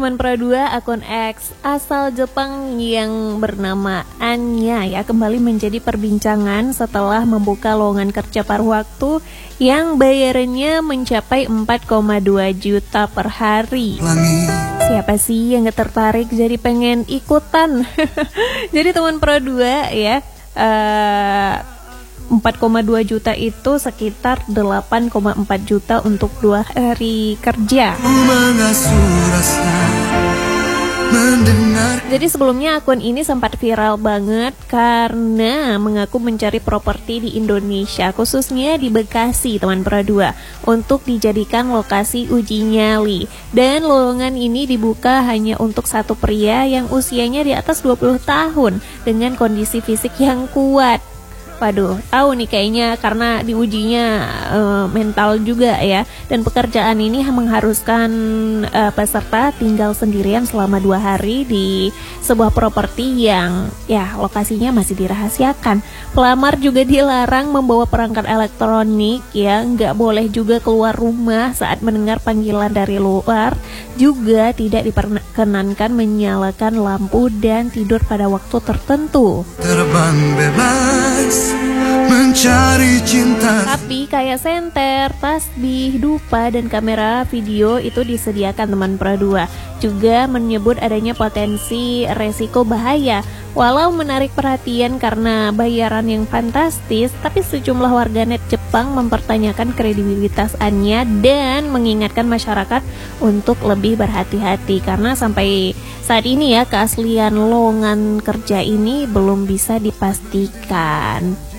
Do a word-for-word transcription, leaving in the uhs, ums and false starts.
teman Pro dua, akun X asal Jepang yang bernama Anya ya kembali menjadi perbincangan setelah membuka lowongan kerja paruh waktu yang bayarannya mencapai empat koma dua juta per hari. Siapa sih yang gak tertarik jadi pengen ikutan? Jadi teman Pro dua ya, uh, empat koma dua juta itu sekitar delapan koma empat juta untuk dua hari kerja. Jadi sebelumnya akun ini sempat viral banget karena mengaku mencari properti di Indonesia, khususnya di Bekasi, teman Pro dua, untuk dijadikan lokasi uji nyali. Dan lowongan ini dibuka hanya untuk satu pria yang usianya di atas dua puluh tahun dengan kondisi fisik yang kuat. Waduh, tahu nih kayaknya karena diujinya uh, mental juga ya. Dan pekerjaan ini mengharuskan uh, peserta tinggal sendirian selama dua hari di sebuah properti yang ya lokasinya masih dirahasiakan. Pelamar juga dilarang membawa perangkat elektronik ya, nggak boleh juga keluar rumah saat mendengar panggilan dari luar. Juga tidak diperkenankan menyalakan lampu dan tidur pada waktu tertentu. Terbang bebas mencari cinta. Tapi kayak senter, tasbih, dupa, dan kamera video itu disediakan teman Pro dua. Juga menyebut adanya potensi resiko bahaya. Walau menarik perhatian karena bayaran yang fantastis, tapi sejumlah warganet Jepang mempertanyakan kredibilitas Anya dan mengingatkan masyarakat untuk lebih berhati-hati karena sampai saat ini ya keaslian lowongan kerja ini belum bisa dipastikan.